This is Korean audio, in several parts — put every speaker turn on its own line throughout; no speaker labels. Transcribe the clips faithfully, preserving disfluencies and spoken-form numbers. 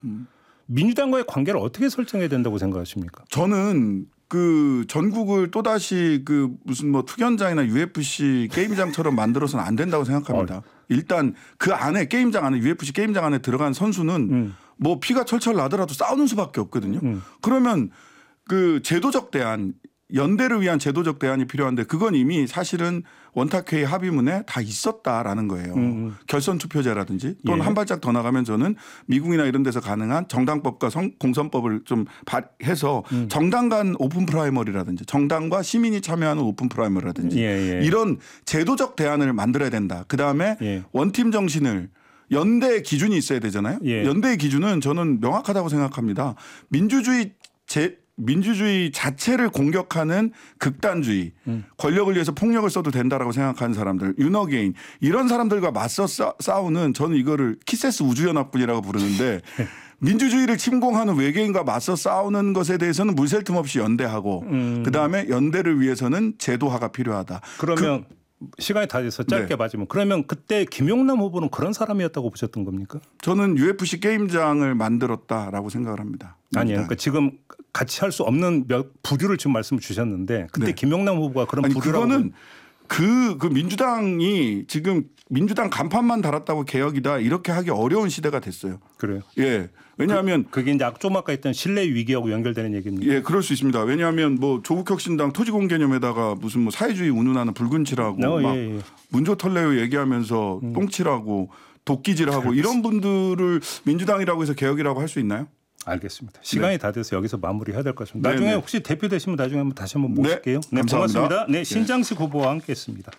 음.
민주당과의 관계를 어떻게 설정해야 된다고 생각하십니까?
저는 그 전국을 또다시 그 무슨 뭐 투견장이나 유에프씨 게임장처럼 만들어서는 안 된다고 생각합니다. 어. 일단 그 안에 게임장 안에 유에프씨 게임장 안에 들어간 선수는 음. 뭐 피가 철철 나더라도 싸우는 수밖에 없거든요. 음. 그러면 그 제도적 대안, 연대를 위한 제도적 대안이 필요한데 그건 이미 사실은 원탁회의 합의문에 다 있었다라는 거예요. 음. 결선 투표제라든지 또는 예. 한 발짝 더 나가면 저는 미국이나 이런 데서 가능한 정당법과 성, 공선법을 좀 해서 음. 정당 간 오픈 프라이머리라든지 정당과 시민이 참여하는 오픈 프라이머리라든지 예, 예. 이런 제도적 대안을 만들어야 된다. 그다음에 예. 원팀 정신을 연대의 기준이 있어야 되잖아요. 예. 연대의 기준은 저는 명확하다고 생각합니다. 민주주의 제 민주주의 자체를 공격하는 극단주의, 음. 권력을 위해서 폭력을 써도 된다라고 생각하는 사람들, 윤어게인 이런 사람들과 맞서 싸, 싸우는 저는 이거를 키세스 우주연합군이라고 부르는데 민주주의를 침공하는 외계인과 맞서 싸우는 것에 대해서는 물샐 틈 없이 연대하고 음. 그다음에 연대를 위해서는 제도화가 필요하다.
그러면 그, 시간이 다 돼서 짧게 네. 맞으면 그러면 그때 김용남 후보는 그런 사람이었다고 보셨던 겁니까?
저는 유에프씨 게임장을 만들었다라고 생각을 합니다.
아니요. 그러니까 지금 같이 할 수 없는 몇 부류를 지금 말씀을 주셨는데 그때 네. 김용남 후보가 그런
아니,
부류라고.
그거는 그, 그 민주당이 지금 민주당 간판만 달았다고 개혁이다 이렇게 하기 어려운 시대가 됐어요.
그래요?
예. 왜냐하면
그, 그게 이제 좀 아까 했던 신뢰 위기하고 연결되는 얘기입니다.
예, 그럴 수 있습니다. 왜냐하면 뭐 조국혁신당 토지공 개념에다가 무슨 뭐 사회주의 운운하는 붉은 칠하고
어,
막
예, 예.
문조 털레요 얘기하면서 음. 똥칠하고 도끼질하고 이런 분들을 민주당이라고 해서 개혁이라고 할 수 있나요?
알겠습니다. 시간이 네. 다 돼서 여기서 마무리해야 될 것 같습니다. 나중에
네네.
혹시 대표되시면 나중에 한번 다시 한번 모실게요.
네,
네,
감사합니다.
고맙습니다. 네, 신장식 네. 후보와 함께했습니다.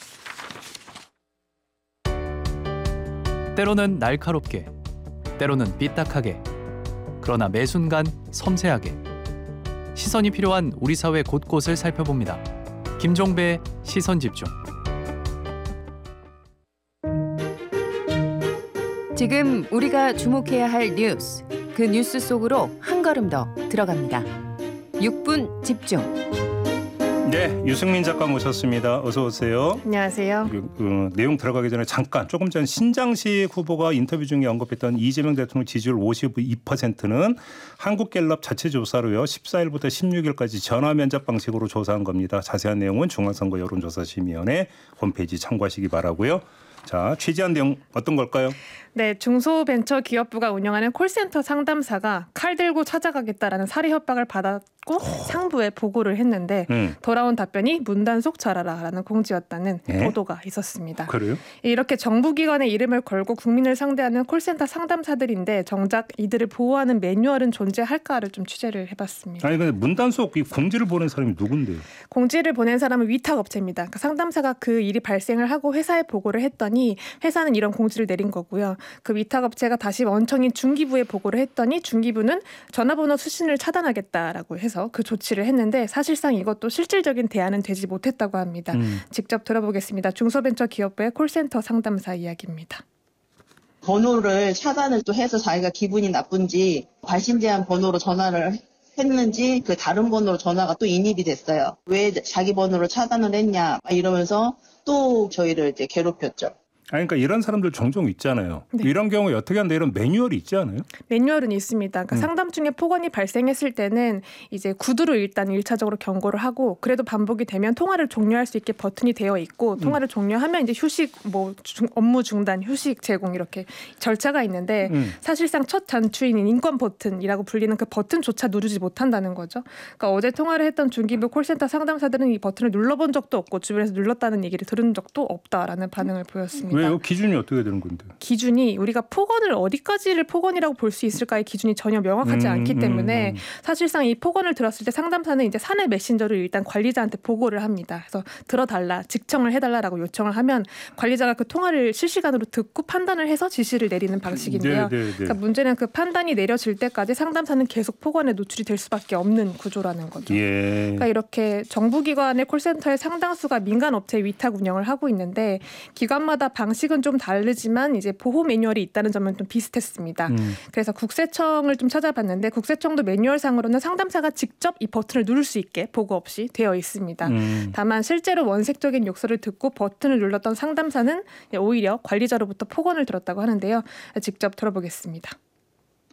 때로는 날카롭게, 때로는 삐딱하게, 그러나 매 순간 섬세하게 시선이 필요한 우리 사회 곳곳을 살펴봅니다. 김종배의 시선집중.
지금 우리가 주목해야 할 뉴스, 그 뉴스 속으로 한 걸음 더 들어갑니다. 육 분 집중.
네, 유승민 작가 모셨습니다. 어서 오세요.
안녕하세요.
그, 그, 내용 들어가기 전에 잠깐 조금 전 신장식 후보가 인터뷰 중에 언급했던 이재명 대통령 지지율 오십이 퍼센트는 한국갤럽 자체 조사로요. 십사 일부터 십육 일까지 전화 면접 방식으로 조사한 겁니다. 자세한 내용은 중앙선거 여론조사심의위원회 홈페이지 참고하시기 바라고요. 자, 취재한 내용 어떤 걸까요?
네, 중소벤처기업부가 운영하는 콜센터 상담사가 칼 들고 찾아가겠다라는 살해 협박을 받았고 오. 상부에 보고를 했는데 음. 돌아온 답변이 문단속 잘하라라는 공지였다는 네? 보도가 있었습니다.
그래요?
이렇게 정부기관의 이름을 걸고 국민을 상대하는 콜센터 상담사들인데 정작 이들을 보호하는 매뉴얼은 존재할까를 좀 취재를 해봤습니다.
아니 근데 문단속 이 공지를 보낸 사람이 누군데요?
공지를 보낸 사람은 위탁업체입니다. 그러니까 상담사가 그 일이 발생을 하고 회사에 보고를 했더니 회사는 이런 공지를 내린 거고요. 그 위탁업체가 다시 원청인 중기부에 보고를 했더니 중기부는 전화번호 수신을 차단하겠다라고 해서 그 조치를 했는데 사실상 이것도 실질적인 대안은 되지 못했다고 합니다. 음. 직접 들어보겠습니다. 중소벤처기업부의 콜센터 상담사 이야기입니다.
번호를 차단을 또 해서 자기가 기분이 나쁜지 발신제한 번호로 전화를 했는지 그 다른 번호로 전화가 또 인입이 됐어요. 왜 자기 번호를 차단을 했냐 이러면서 또 저희를 이제 괴롭혔죠.
아니, 그러니까 이런 사람들 종종 있잖아요. 네. 이런 경우에 어떻게 한다 이런 매뉴얼이 있지 않아요?
매뉴얼은 있습니다. 그러니까 음. 상담 중에 폭언이 발생했을 때는 이제 구두로 일단 일차적으로 경고를 하고 그래도 반복이 되면 통화를 종료할 수 있게 버튼이 되어 있고 통화를 음. 종료하면 이제 휴식, 뭐 중, 업무 중단, 휴식 제공 이렇게 절차가 있는데 음. 사실상 첫 단추인 인권 버튼이라고 불리는 그 버튼조차 누르지 못한다는 거죠. 그러니까 어제 통화를 했던 중기부 콜센터 상담사들은 이 버튼을 눌러본 적도 없고 주변에서 눌렀다는 얘기를 들은 적도 없다라는 반응을 보였습니다.
왜요? 기준이 어떻게 되는 건데?
기준이 우리가 폭언을 어디까지를 폭언이라고 볼 수 있을까의 기준이 전혀 명확하지 음, 않기 때문에 음, 음. 사실상 이 폭언을 들었을 때 상담사는 이제 사내 메신저를 일단 관리자한테 보고를 합니다. 그래서 들어달라, 직청을 해달라라고 요청을 하면 관리자가 그 통화를 실시간으로 듣고 판단을 해서 지시를 내리는 방식인데요. 네, 네, 네. 그러니까 문제는 그 판단이 내려질 때까지 상담사는 계속 폭언에 노출이 될 수밖에 없는 구조라는 거죠.
예.
그러니까 이렇게 정부기관의 콜센터의 상당수가 민간업체 위탁 운영을 하고 있는데 기관마다 방식은 좀 다르지만 이제 보호 매뉴얼이 있다는 점은 좀 비슷했습니다. 음. 그래서 국세청을 좀 찾아봤는데 국세청도 매뉴얼상으로는 상담사가 직접 이 버튼을 누를 수 있게 보고 없이 되어 있습니다. 음. 다만 실제로 원색적인 욕설을 듣고 버튼을 눌렀던 상담사는 오히려 관리자로부터 폭언을 들었다고 하는데요. 직접 들어보겠습니다.